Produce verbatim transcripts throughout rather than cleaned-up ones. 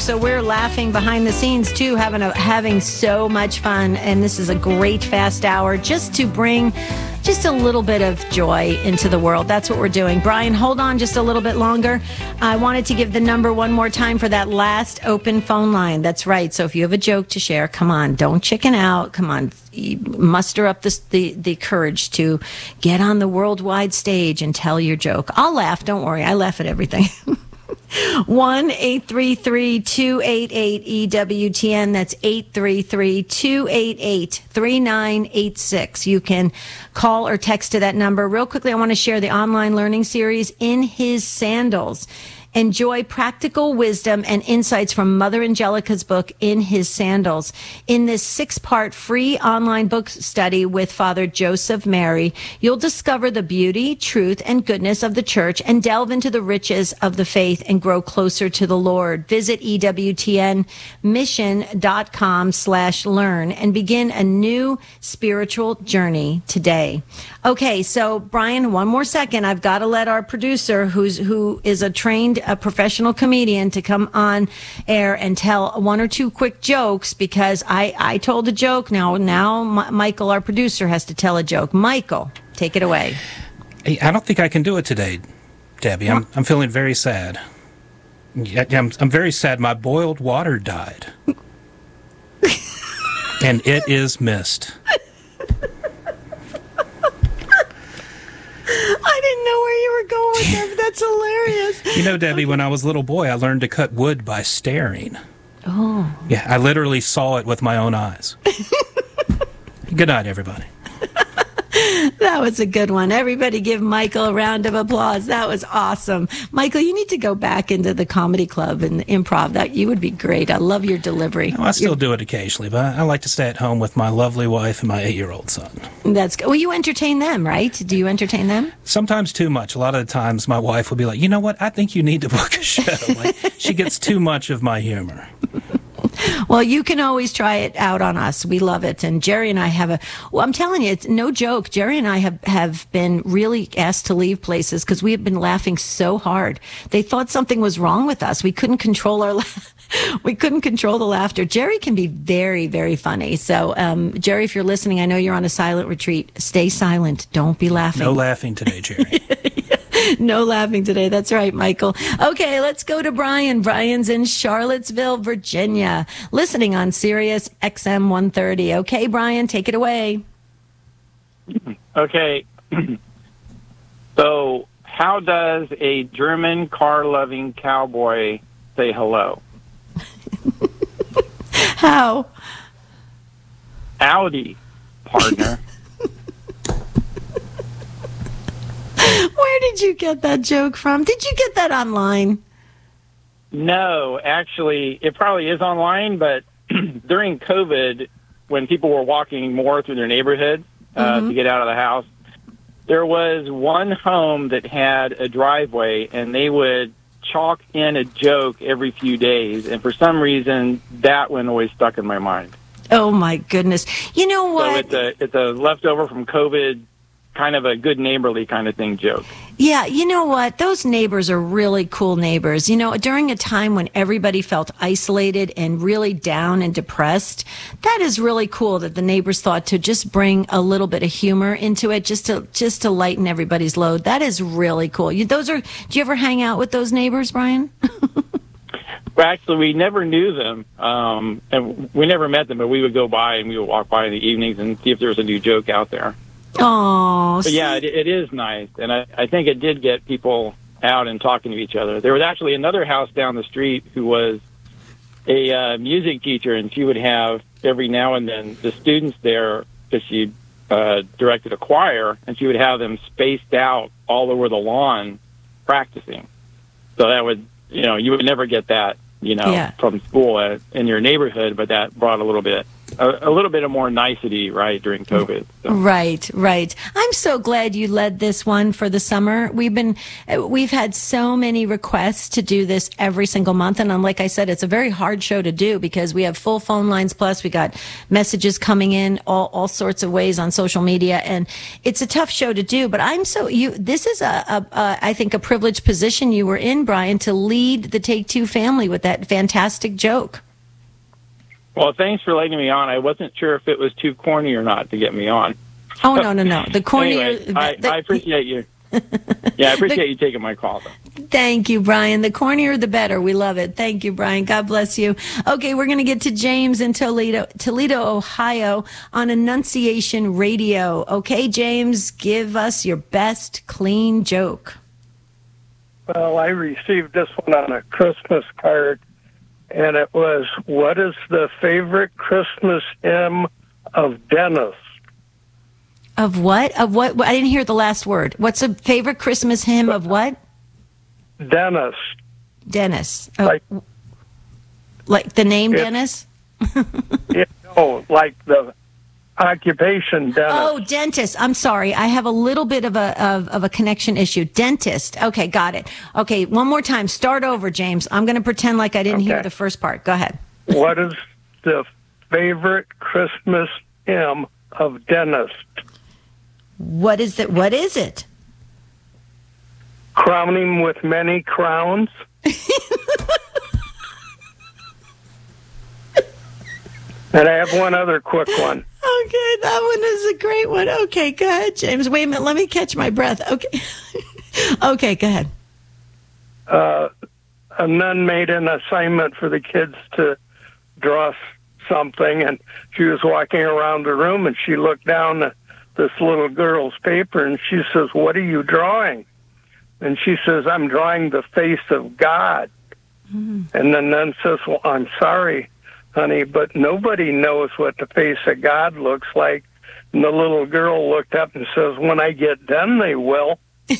so we're laughing behind the scenes too, having a, having so much fun. And this is a great fast hour just to bring just a little bit of joy into the world. That's what we're doing. Brian, hold on just a little bit longer. I wanted to give the number one more time for that last open phone line. That's right. So if you have a joke to share, come on, don't chicken out. Come on, muster up the, the, the courage to get on the worldwide stage and tell your joke. I'll laugh. Don't worry. I laugh at everything. one eight three three two eight eight E W T N. That's eight three three two eight eight three nine eight six. You can call or text to that number. Real quickly, I want to share the online learning series, In His Sandals. Enjoy practical wisdom and insights from Mother Angelica's book, In His Sandals. In this six-part free online book study with Father Joseph Mary, you'll discover the beauty, truth, and goodness of the church and delve into the riches of the faith and grow closer to the Lord. Visit E W T N mission dot com slash learn and begin a new spiritual journey today. Okay, so Brian, one more second. I've got to let our producer, who's who is a trained a professional comedian, to come on air and tell one or two quick jokes, because I, I told a joke. Now, now M- Michael, our producer, has to tell a joke. Michael, take it away. Hey, I don't think I can do it today, Debbie. I'm I'm feeling very sad. Yeah, I'm, I'm very sad. My boiled water died. And it is missed. I didn't know where you were going with that, but that's hilarious. You know, Debbie, when I was a little boy, I learned to cut wood by staring. Oh. Yeah, I literally saw it with my own eyes. Good night, everybody. That was a good one. Everybody give Michael a round of applause. That was awesome. Michael, you need to go back into the comedy club and improv. That you would be great. I love your delivery. Well, I still You're... do it occasionally, but I like to stay at home with my lovely wife and my eight-year-old son. That's good. Well, you entertain them, right? Do you entertain them? Sometimes too much. A lot of the times my wife will be like, you know what, I think you need to book a show. Like, she gets too much of my humor. Well, you can always try it out on us. We love it. And Jerry and I have a, well, I'm telling you, it's no joke. Jerry and I have, have been really asked to leave places because we have been laughing so hard. They thought something was wrong with us. We couldn't control our laugh. We couldn't control the laughter. Jerry can be very, very funny. So, um, Jerry, if you're listening, I know you're on a silent retreat. Stay silent. Don't be laughing. No laughing today, Jerry. No laughing today. That's right, Michael. Okay, let's go to Brian. Brian's in Charlottesville, Virginia, listening on Sirius X M one thirty. Okay, Brian, take it away. Okay. So, how does a German car-loving cowboy say hello? How? Audi, partner. Where did you get that joke from? Did you get that online? No, actually, it probably is online, but during COVID, when people were walking more through their neighborhood uh, mm-hmm. to get out of the house, there was one home that had a driveway, and they would chalk in a joke every few days, and for some reason, that one always stuck in my mind. Oh, my goodness. You know what? So it's a, it's a leftover from COVID, kind of a good neighborly kind of thing joke. Yeah, you know what? Those neighbors are really cool neighbors. You know, during a time when everybody felt isolated and really down and depressed, that is really cool that the neighbors thought to just bring a little bit of humor into it, just to just to lighten everybody's load. That is really cool. You, those are. Do you ever hang out with those neighbors, Brian? Well, actually, we never knew them, um, and we never met them, but we would go by and we would walk by in the evenings and see if there was a new joke out there. Oh, but yeah, it, it is nice, and I, I think it did get people out and talking to each other. There was actually another house down the street who was a uh, music teacher, and she would have every now and then the students there, because she uh, directed a choir, and she would have them spaced out all over the lawn practicing. So that would, you know, you would never get that, you know, yeah. from school uh, in your neighborhood, but that brought a little bit a, a little bit of more nicety, right, during COVID. So. Right, right. I'm so glad you led this one for the summer. We've been, we've had so many requests to do this every single month. And like I said, it's a very hard show to do because we have full phone lines. Plus we got messages coming in all, all sorts of ways on social media. And it's a tough show to do, but I'm so, you, this is a, a, a I think a privileged position you were in, Brian, to lead the Take Two family with that fantastic joke. Well, thanks for letting me on. I wasn't sure if it was too corny or not to get me on. Oh, no, no, no. The corny. Anyway, I, the, I appreciate you. Yeah, I appreciate the, you taking my call, though. Thank you, Brian. The cornier, the better. We love it. Thank you, Brian. God bless you. Okay, we're going to get to James in Toledo, Toledo, Ohio on Annunciation Radio. Okay, James, give us your best clean joke. Well, I received this one on a Christmas card. And it was, what is the favorite Christmas hymn of Dennis? Of what? Of what? I didn't hear the last word. What's a favorite Christmas hymn of what? Dennis. Dennis. Oh, like, like the name Dennis? Yeah, no, like the occupation dentist. Oh, dentist. I'm sorry. I have a little bit of a of, of a connection issue. Dentist. Okay, got it. Okay, one more time. Start over, James. I'm going to pretend like I didn't okay. hear the first part. Go ahead. What is the favorite Christmas hymn of dentist? What is it? What is it? Crown him with many crowns. And I have one other quick one. Okay, that one is a great one. Okay, go ahead, James. Wait a minute. Let me catch my breath. Okay. Okay, go ahead. Uh, a nun made an assignment for the kids to draw something, and she was walking around the room, and she looked down at this little girl's paper, and she says, "What are you drawing?" And she says, "I'm drawing the face of God." Mm-hmm. And the nun says, "Well, I'm sorry, honey, but nobody knows what the face of God looks like." And the little girl looked up and says, "When I get done, they will."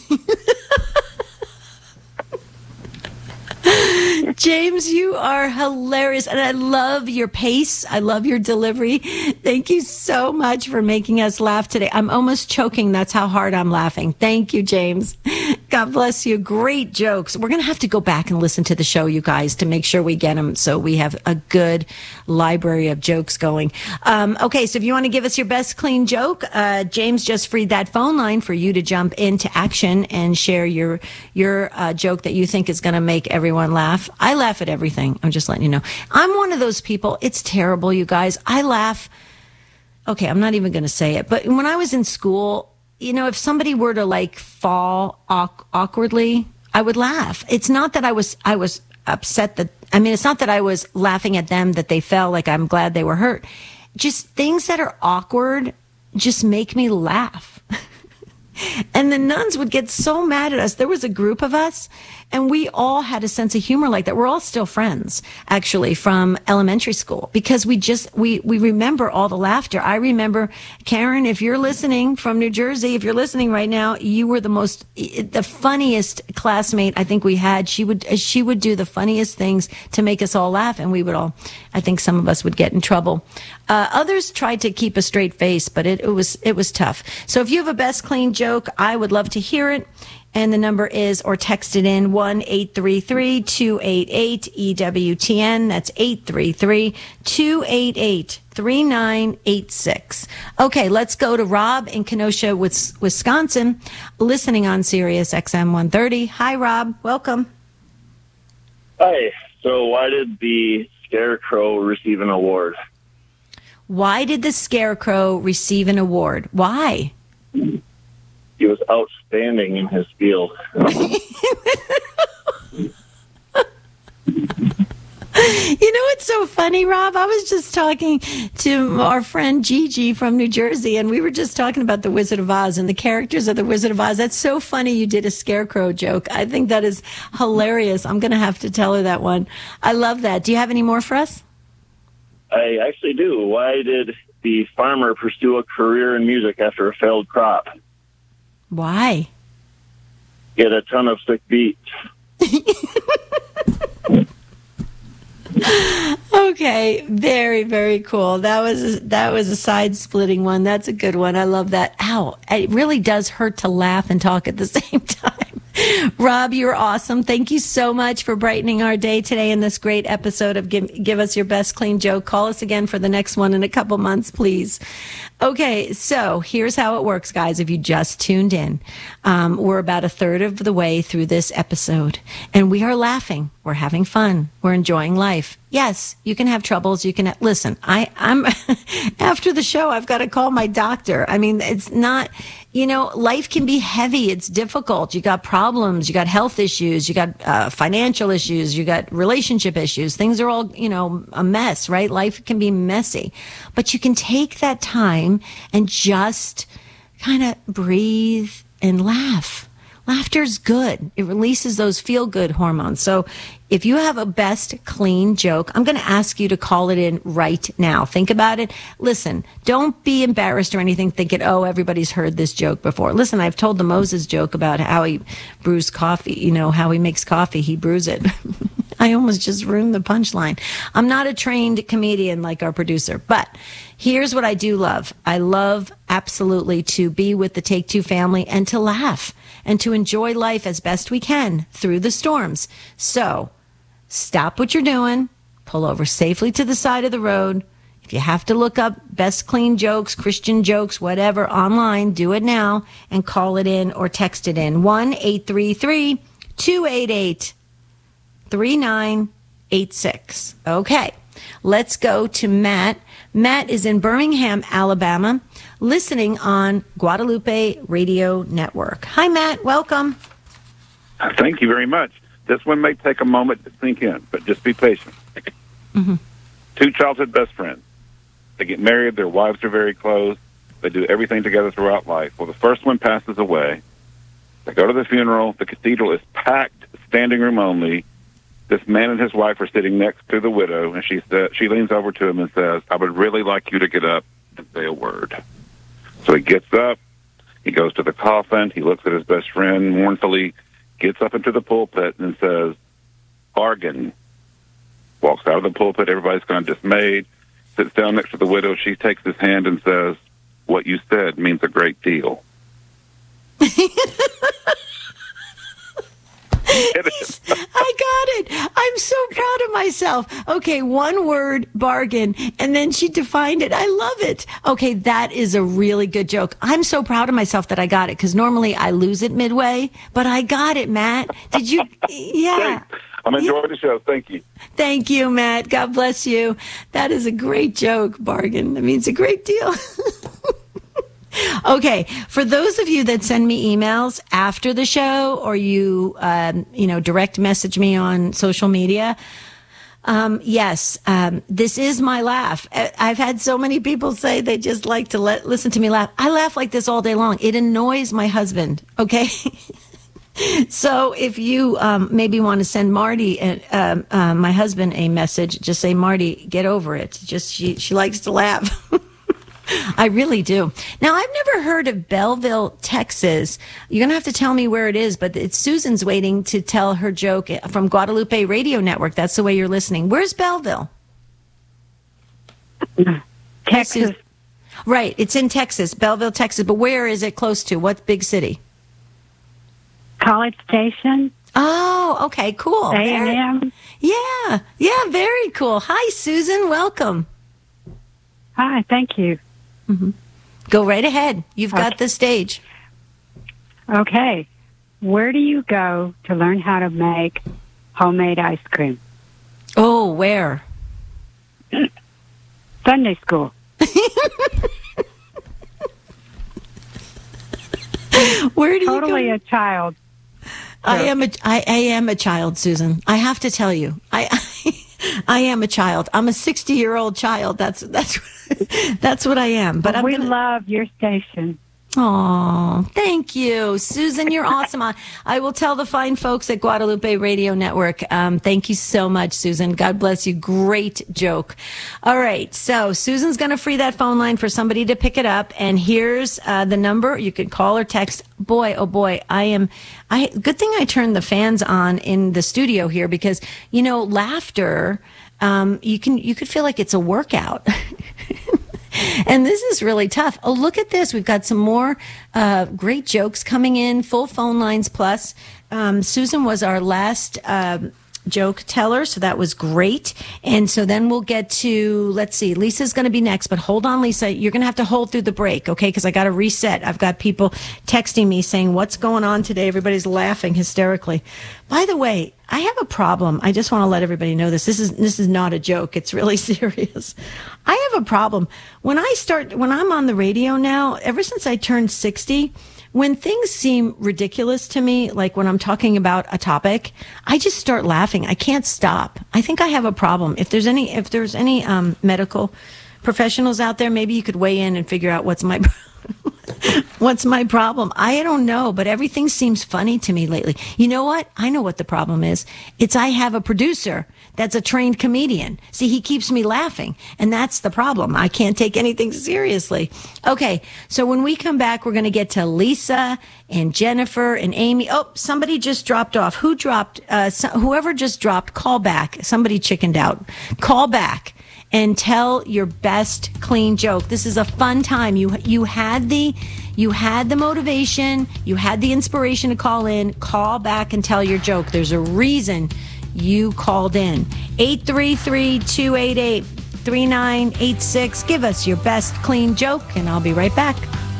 James, you are hilarious, and I love your pace. I love your delivery. Thank you so much for making us laugh today. I'm almost choking. That's how hard I'm laughing. Thank you, James. God bless you. Great jokes. We're going to have to go back and listen to the show, you guys, to make sure we get them so we have a good library of jokes going. Um, okay, so if you want to give us your best clean joke, uh, James just freed that phone line for you to jump into action and share your your uh, joke that you think is going to make everyone laugh. I laugh at everything. I'm just letting you know. I'm one of those people. It's terrible, you guys. I laugh. Okay, I'm not even going to say it. But when I was in school, you know, if somebody were to like fall awk- awkwardly, I would laugh. It's not that I was I was upset that, I mean, it's not that I was laughing at them that they fell, like I'm glad they were hurt. Just things that are awkward just make me laugh. And the nuns would get so mad at us. There was a group of us, and we all had a sense of humor like that. We're all still friends, actually, from elementary school, because we just, we, we remember all the laughter. I remember, Karen, if you're listening from New Jersey, if you're listening right now, you were the most, the funniest classmate I think we had. She would, she would do the funniest things to make us all laugh, and we would all, I think some of us would get in trouble. Uh, others tried to keep a straight face, but it, it was, it was tough. So if you have a best clean joke, I would love to hear it. And the number is, or text it in, one eight three three, two eight eight, E W T N. That's eight three three, two eight eight, three nine eight six. Okay, let's go to Rob in Kenosha, Wisconsin, listening on Sirius X M one thirty. Hi, Rob. Welcome. Hi. So why did the Scarecrow receive an award? Why did the Scarecrow receive an award? Why? He was outstanding in his field. You know what's so funny, Rob? I was just talking to our friend Gigi from New Jersey, and we were just talking about the Wizard of Oz and the characters of the Wizard of Oz. That's so funny you did a Scarecrow joke. I think that is hilarious. I'm going to have to tell her that one. I love that. Do you have any more for us? I actually do. Why did the farmer pursue a career in music after a failed crop? Why? Get a ton of sick beats. Okay, very, very cool. That was that was a side-splitting one. That's a good one. I love that. Ow, it really does hurt to laugh and talk at the same time. Rob, you're awesome. Thank you so much for brightening our day today in this great episode of Give, Give Us Your Best Clean Joke. Call us again for the next one in a couple months, please. Okay, so here's how it works, guys. If you just tuned in, um, we're about a third of the way through this episode, and we are laughing. We're having fun. We're enjoying life. Yes, you can have troubles. You can ha- listen. I, I'm after the show. I've got to call my doctor. I mean, it's not. You know, life can be heavy. It's difficult. You got problems. You got health issues. You got uh, financial issues. You got relationship issues. Things are all, you know, a mess, right? Life can be messy. But you can take that time and just kind of breathe and laugh. Laughter's good. It releases those feel-good hormones. So if you have a best clean joke, I'm going to ask you to call it in right now. Think about it. Listen, don't be embarrassed or anything thinking, oh, everybody's heard this joke before. Listen, I've told the Moses joke about how he brews coffee, you know, how he makes coffee. He brews it. I almost just ruined the punchline. I'm not a trained comedian like our producer, but here's what I do love. I love absolutely to be with the Take Two family and to laugh and to enjoy life as best we can through the storms. So stop what you're doing, pull over safely to the side of the road. If you have to look up best clean jokes, Christian jokes, whatever online, do it now and call it in or text it in. one eight three three, two eight eight, three nine eight six. Okay, let's go to Matt. Matt is in Birmingham, Alabama, listening on Guadalupe Radio Network. Hi, Matt. Welcome. Thank you very much. This one may take a moment to sink in, but just be patient. Mm-hmm. Two childhood best friends. They get married. Their wives are very close. They do everything together throughout life. Well, the first one passes away. They go to the funeral. The cathedral is packed, standing room only. This man and his wife are sitting next to the widow, and she says, she leans over to him and says, I would really like you to get up and say a word. So he gets up. He goes to the coffin. He looks at his best friend mournfully, gets up into the pulpit and says, bargain. Walks out of the pulpit. Everybody's kind of dismayed. Sits down next to the widow. She takes his hand and says, what you said means a great deal. I got it. I'm so proud of myself. Okay, one word, bargain, and then she defined it. I love it. Okay, that is a really good joke. I'm so proud of myself that I got it, because normally I lose it midway, but I got it, Matt. Did you? Yeah. Thanks. I'm enjoying the show. Thank you. Thank you, Matt. God bless you. That is a great joke, bargain. That means a great deal. Okay, for those of you that send me emails after the show, or you, um, you know, direct message me on social media, um, yes, um, this is my laugh. I've had so many people say they just like to let listen to me laugh. I laugh like this all day long. It annoys my husband. Okay. So if you um, maybe want to send Marty, uh, um, uh, my husband, a message, just say, Marty, get over it. Just she she likes to laugh. I really do. Now, I've never heard of Belleville, Texas. You're going to have to tell me where it is, but it's Susan's waiting to tell her joke from Guadalupe Radio Network. That's the way you're listening. Where's Belleville? Texas. Right. It's in Texas, Belleville, Texas. But where is it close to? What big city? College Station. Oh, okay. Cool. A and M. Yeah. Yeah. Very cool. Hi, Susan. Welcome. Hi. Thank you. Mm-hmm. Go right ahead. You've okay. got the stage. Okay. Where do you go to learn how to make homemade ice cream? Oh, where? Sunday school. Where do totally you go? a child. I am a I, I am a child, Susan. I have to tell you. I I am a child. I'm a sixty-year-old child. That's that's that's what I am. But well, I'm we gonna... love your station. Oh, thank you, Susan. You're awesome. I, I will tell the fine folks at Guadalupe Radio Network. Um, thank you so much, Susan. God bless you. Great joke. All right. So Susan's going to free that phone line for somebody to pick it up. And here's uh, the number. You could call or text. Boy, oh boy, I am. I good thing I turned the fans on in the studio here, because, you know, laughter um, you can you could feel like it's a workout. And this is really tough. Oh, look at this. We've got some more uh, great jokes coming in, full phone lines plus. Um, Susan was our last um, joke teller, so that was great. And so then we'll get to, let's see, Lisa's going to be next, but hold on, Lisa. You're going to have to hold through the break, okay? Because I got to reset. I've got people texting me saying, what's going on today? Everybody's laughing hysterically. By the way, I have a problem. I just want to let everybody know this. This is this is not a joke. It's really serious. I have a problem. When I start, when I'm on the radio now, ever since I turned sixty, when things seem ridiculous to me, like when I'm talking about a topic, I just start laughing. I can't stop. I think I have a problem. If there's any, if there's any um, medical professionals out there, maybe you could weigh in and figure out what's my what's my problem. I don't know, but everything seems funny to me lately. You know what? I know what the problem is. It's I have a producer that's a trained comedian. See, he keeps me laughing, and that's the problem. I can't take anything seriously. Okay, so when we come back, we're going to get to Lisa and Jennifer and Amy. Oh, somebody just dropped off. Who dropped? Uh, so, whoever just dropped, call back. Somebody chickened out. Call back and tell your best clean joke. This is a fun time. You you had the you had the motivation, you had the inspiration to call in. Call back and tell your joke. There's a reason you called in. eight three three, two eight eight, three nine eight six. Give us your best clean joke, and I'll be right back.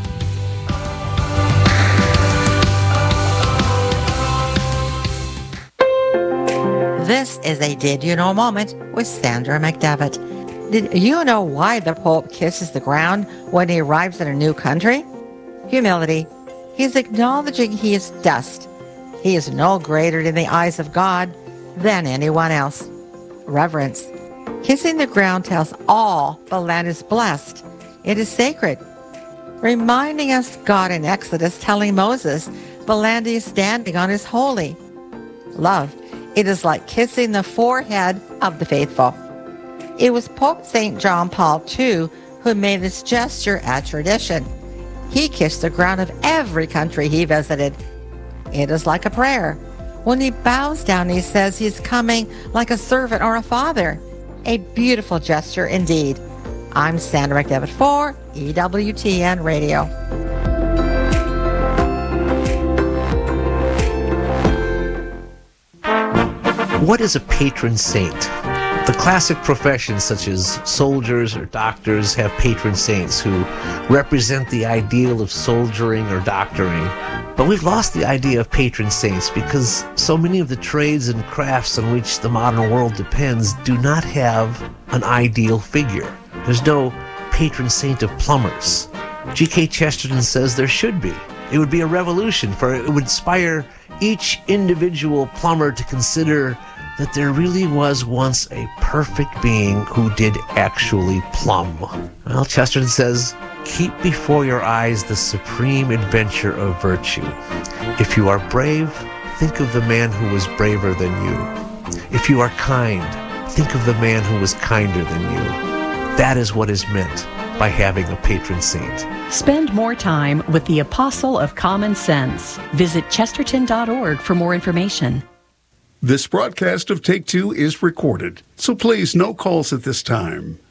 This is a Did You Know moment with Sandra McDevitt. Did you know why the Pope kisses the ground when he arrives in a new country? Humility. He's acknowledging he is dust. He is no greater in the eyes of God than anyone else. Reverence. Kissing the ground tells all the land is blessed. It is sacred. Reminding us God in Exodus telling Moses the land he is standing on is holy. Love. It is like kissing the forehead of the faithful. It was Pope Saint John Paul the Second who made this gesture a tradition. He kissed the ground of every country he visited. It is like a prayer. When he bows down, he says he's coming like a servant or a father. A beautiful gesture indeed. I'm Sandra McDevitt for E W T N Radio. What is a patron saint? The classic professions such as soldiers or doctors have patron saints who represent the ideal of soldiering or doctoring. But we've lost the idea of patron saints because so many of the trades and crafts on which the modern world depends do not have an ideal figure. There's no patron saint of plumbers. G K Chesterton says there should be. It would be a revolution, for it would inspire each individual plumber to consider that there really was once a perfect being who did actually plumb. Well, Chesterton says, keep before your eyes the supreme adventure of virtue. If you are brave, think of the man who was braver than you. If you are kind, think of the man who was kinder than you. That is what is meant by having a patron saint. Spend more time with the Apostle of Common Sense. Visit chesterton dot org for more information. This broadcast of Take Two is recorded, so please no calls at this time.